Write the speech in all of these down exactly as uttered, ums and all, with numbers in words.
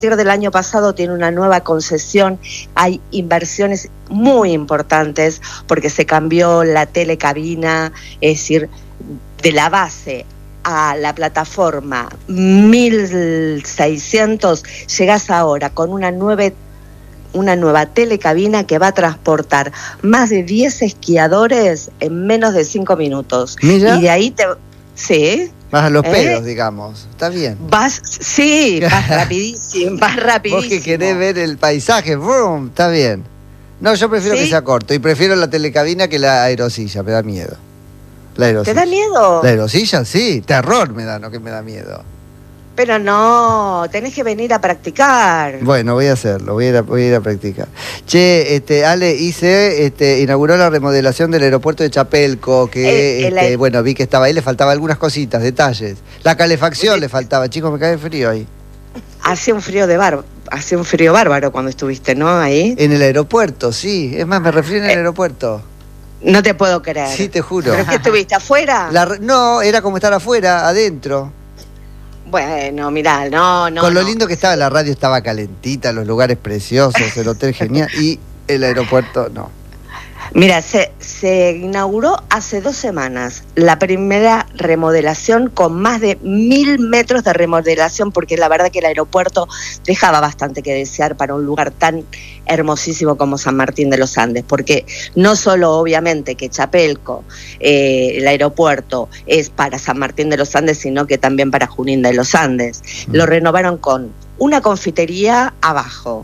partir del año pasado tiene una nueva concesión, hay inversiones muy importantes porque se cambió la telecabina, es decir, de la base a la plataforma mil seiscientos, llegás ahora con una nueva, una nueva telecabina que va a transportar más de diez esquiadores en menos de cinco minutos. ¿Mira? Y de ahí te... Sí. Vas a los ¿Eh? pedos, digamos. Está bien. Vas, sí, vas rapidísimo, vas rapidísimo. Vos que querés ver el paisaje, ¡brum! Está bien. No, yo prefiero ¿Sí? que sea corto y prefiero la telecabina que la aerosilla, me da miedo. La aerosilla. ¿Te da miedo? La aerosilla, sí, terror me da, no que me da miedo. Pero no, tenés que venir a practicar. Bueno, voy a hacerlo, voy a ir a, voy a, ir a practicar. Che, este, Ale, hice, este, inauguró la remodelación del aeropuerto de Chapelco, que, El, el, este, bueno, vi que estaba ahí, le faltaba algunas cositas, detalles. La calefacción le faltaba, chicos, me cae frío ahí. Hace un frío de bar, hace un frío bárbaro cuando estuviste, ¿no? Ahí. En el aeropuerto, sí, es más, me refiero en el eh, aeropuerto. No te puedo creer. Sí, te juro. ¿Pero qué estuviste afuera? La, no, era como estar afuera, adentro. Bueno, mirá, no, no. Con lo no. lindo que estaba, la radio estaba calentita, los lugares preciosos, el hotel genial, y el aeropuerto no. Mira, se, se inauguró hace dos semanas la primera remodelación con más de mil metros de remodelación, porque la verdad que el aeropuerto dejaba bastante que desear para un lugar tan hermosísimo como San Martín de los Andes, porque no solo obviamente que Chapelco, eh, el aeropuerto es para San Martín de los Andes, sino que también para Junín de los Andes. Mm. Lo renovaron con una confitería abajo,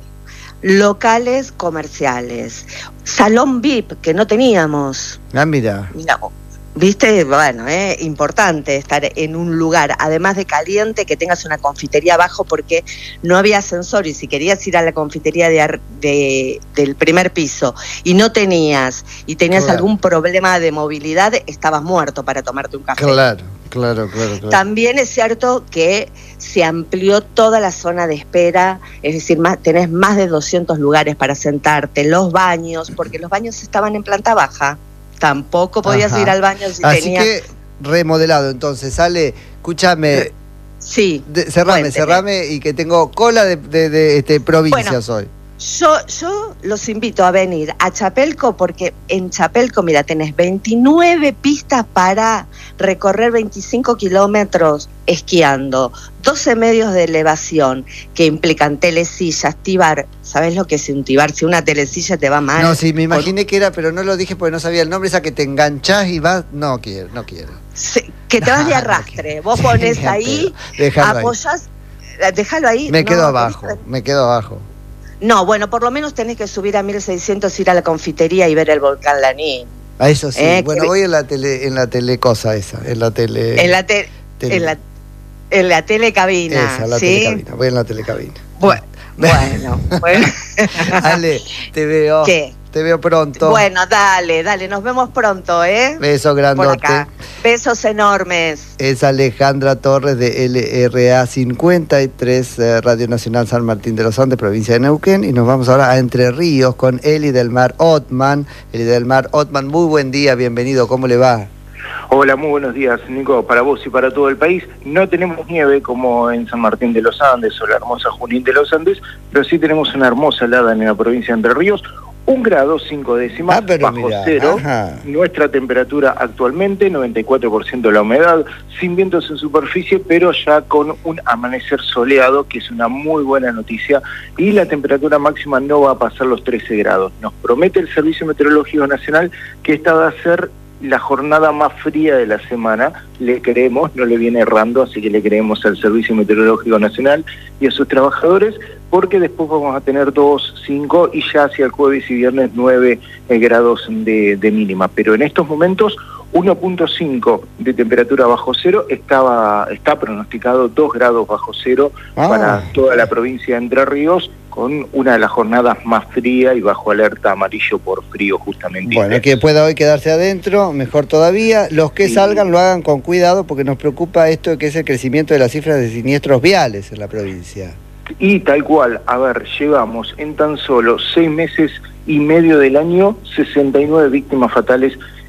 locales comerciales, salón V I P que no teníamos. Ah, mira. Mira, viste, bueno, eh, importante estar en un lugar, además de caliente, que tengas una confitería abajo, porque no había ascensor y si querías ir a la confitería de, de, del primer piso y no tenías, y tenías claro. algún problema de movilidad, estabas muerto para tomarte un café. Claro, claro, claro, claro. También es cierto que se amplió toda la zona de espera, es decir, más, tenés más de doscientos lugares para sentarte, los baños, porque los baños estaban en planta baja. Tampoco podías Ajá. ir al baño si Así tenías... que remodelado, entonces, sale, escúchame, sí, de, cerrame, cuénteme. cerrame y que tengo cola de, de, de este, provincias bueno, hoy. Yo, yo los invito a venir a Chapelco, porque en Chapelco, mira, tenés veintinueve pistas para recorrer veinticinco kilómetros esquiando, doce medios de elevación que implican telesillas, tibar. ¿Sabés lo que es un tibar? Si una telesilla te va mal. No, sí, me imaginé por... que era, pero no lo dije porque no sabía el nombre, esa que te enganchás y vas. No quiero, no quiero. Sí, que te no, vas de arrastre. No Vos pones sí, ahí, apoyás, ahí. Déjalo ahí. Me no, quedo abajo, me quedo abajo. No, bueno, por lo menos tenés que subir a mil seiscientos, ir a la confitería y ver el volcán Lanín. A eso sí. Eh, bueno, que... voy en la tele, en la telecosa esa, en la tele. En la te... tele. en la en la telecabina. Esa, la ¿sí? telecabina. Voy en la telecabina. Bueno, bueno. bueno. Ale, te veo. ¿Qué? Te veo pronto. Bueno, dale, dale, nos vemos pronto, ¿eh? Besos grandote. Por acá. Besos enormes. Es Alejandra Torres de L R A cincuenta y tres, eh, Radio Nacional San Martín de los Andes, provincia de Neuquén. Y nos vamos ahora a Entre Ríos con Eli del Mar Ottman. Eli del Mar Ottman, muy buen día, bienvenido, ¿cómo le va? Hola, muy buenos días, Nico, para vos y para todo el país. No tenemos nieve como en San Martín de los Andes o la hermosa Junín de los Andes, pero sí tenemos una hermosa helada en la provincia de Entre Ríos. Un grado, cinco décimas, ah, bajo mira, cero. Ajá. Nuestra temperatura actualmente, noventa y cuatro por ciento de la humedad, sin vientos en superficie, pero ya con un amanecer soleado, que es una muy buena noticia, y la temperatura máxima no va a pasar los trece grados. Nos promete el Servicio Meteorológico Nacional que esta va a ser la jornada más fría de la semana. Le creemos, no le viene errando, así que le creemos al Servicio Meteorológico Nacional y a sus trabajadores, porque después vamos a tener dos, cinco y ya hacia el jueves y viernes nueve eh, grados de, de mínima. Pero en estos momentos uno punto cinco de temperatura bajo cero, estaba está pronosticado dos grados bajo cero ah. para toda la provincia de Entre Ríos, con una de las jornadas más frías y bajo alerta amarillo por frío justamente. Bueno, que pueda hoy quedarse adentro, mejor todavía. Los que sí. salgan lo hagan con cuidado, porque nos preocupa esto que es el crecimiento de las cifras de siniestros viales en la provincia. Y tal cual, a ver, llevamos en tan solo seis meses y medio del año sesenta y nueve víctimas fatales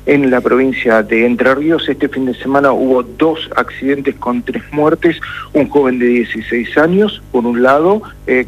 en la provincia de Entre Ríos. Este fin de semana hubo dos accidentes con tres muertes, un joven de dieciséis años, por un lado, eh,